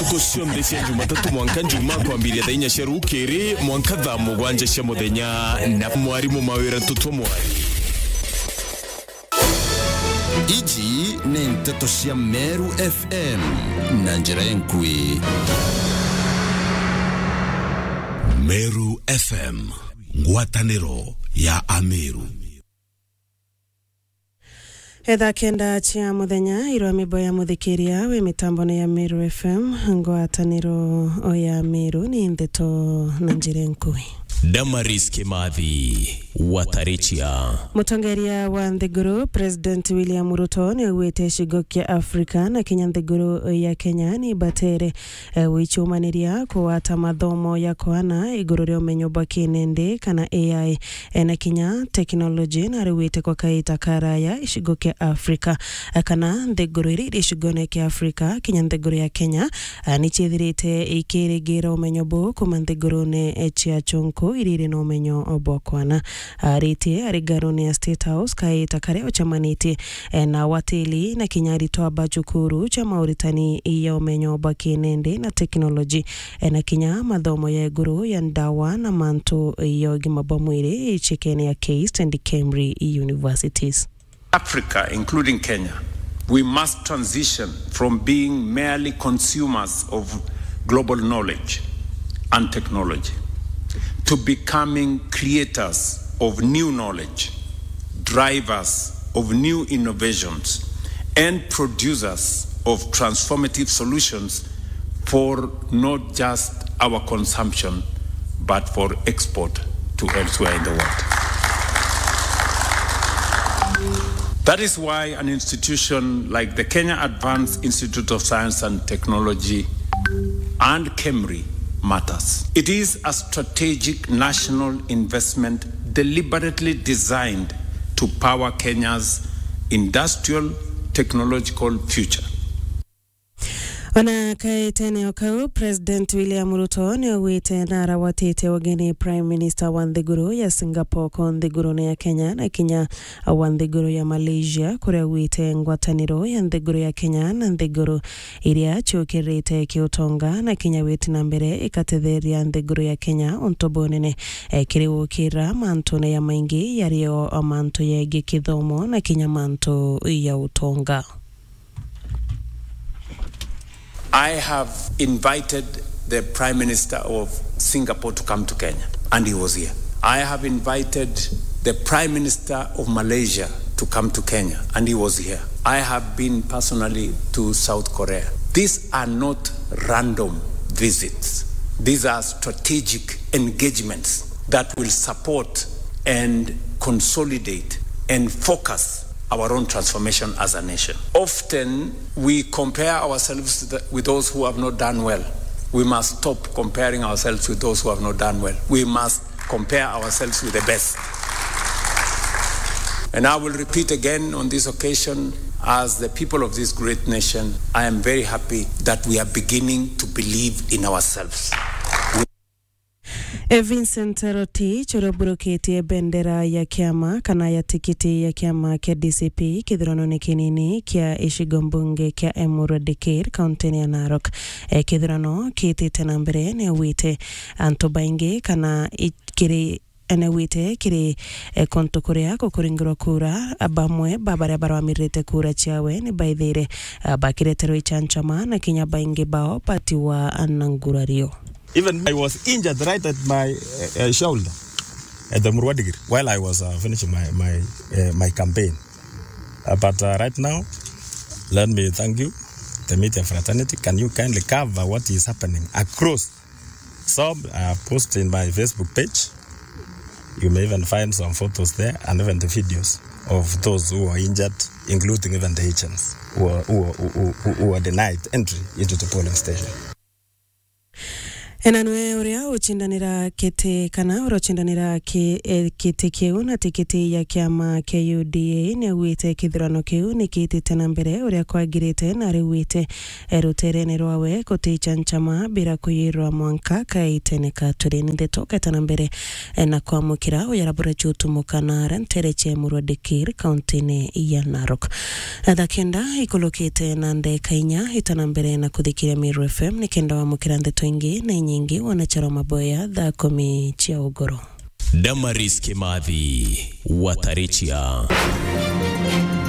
tukushonde cia Jumatatu mwanka njuma kwambiria thainya cia rukiri mwanka thaa mugwanja cia muthenya na mwarimu mawira tutumwari. Iji ni nteto cia Meru FM na njira enkui. Meru FM, ngwataniro ya Ameru. Etha kenda chia muthenya irwa miboya muthikiria we mitambone ya Meru FM ngwataniro ya Ameru ni ndeto na njira enkui. Damaris Kimathi Watarichia Mutongeria wa Nthiguru President William Ruto ni wete shigokia Afrika na Kenya Nthiguru ya Kenya ni batere wichumaniria kuwata mathomo ya kwana iguru rya umenyo bwa kinende kana AI na Kenya technology na riwete kwa kaita karaya ishigokia Afrika kana Nthiguru iri ishigone kia Afrika Kenya Nthiguru ya Kenya ni chithirite ikirigira umenyo bwa kuma Nthiguru ne echia chunku irire no umenyo bwa kwana arite arigarone ya State House kaita kare ochamaniti na wateli na kinyari toa bajukuru cha Mauritani ya umenyo bwa kinende na technology na Kenya mathomo ya iguru ya ndawa na manto ya ugima bwa mwiri chikene ya Case and Cambridge Universities. Africa, including Kenya, we must transition from being merely consumers of global knowledge and technology to becoming creators of new knowledge, drivers of new innovations, and producers of transformative solutions for not just our consumption, but for export to elsewhere in the world. That is why an institution like the Kenya Advanced Institute of Science and Technology and KEMRI matters. It is a strategic national investment deliberately designed to power Kenya's industrial technological future. Wana kaitene okau President William Ruto ni wite nara watete wageni Prime Minister wa Nthiguru ya Singapore kwa Nthiguru ya Kenya na Kenya wa Nthiguru ya Malaysia kure wite ngwataniro ya Nthiguru ya Kenya na Nthiguru iria chukirite kiutonga na Kenya wite na mbere ikatetheria Nthiguru ya Kenya ontobonene kiriwukira mantone ya maingi yario manto ya gikithomo na Kenya manto ya utonga. I have invited the Prime Minister of Singapore to come to Kenya, and he was here. I have invited the Prime Minister of Malaysia to come to Kenya, and he was here. I have been personally to South Korea. These are not random visits. These are strategic engagements that will support and consolidate and focus our own transformation as a nation. Often we compare ourselves with those who have not done well. We must stop comparing ourselves with those who have not done well. We must compare ourselves with the best. And I will repeat again on this occasion, as the people of this great nation, I am very happy that we are beginning to believe in ourselves. Vincent Rotich uroburukite bendera ya kiama kana ya tikiti ya kiama kia DCP kithurano ni kinini kia ishigombunge kia Emuru Dikir kaunti ya Narok. Kithurano kitite na mbere ni wite antobaingi kana ikiri ene wite kiri konto korea kukuringirwa kura abamwe babare baramirite kura chiawe ni baithire bakiretero ichanchama na Kenya baingi bao patiwa anangurario. Even I was injured right at my shoulder at the Murwadigir while I was finishing my campaign. But right now, let me thank you, the media fraternity. Can you kindly cover what is happening across? Some post in my Facebook page. You may even find some photos there and even the videos of those who are injured, including even the agents who are denied entry into the polling station. Enanwe uria uchindanira kete kana urochindanira kete kiu na tiketi ya kiama kia UDA ni wite kithurano kiu ni kitite na mbere uria kwagirite na riwite ruterene rwawe kuticha nchama bila kuyirwa mwanka kaiteneka tureni ndetoka tana mbere na kwamukira uyarabura chutumukana rentereche Murwadikir kauntini ya Narok. Thakenda ikolokite na ndeka inya itana mbere na kuthikiria Miru FM ni kenda wa mukira ndeto ingi na nyingi wanacharo maboya thaa 10 cia ugoro. Damaris Kimathi Watarichia.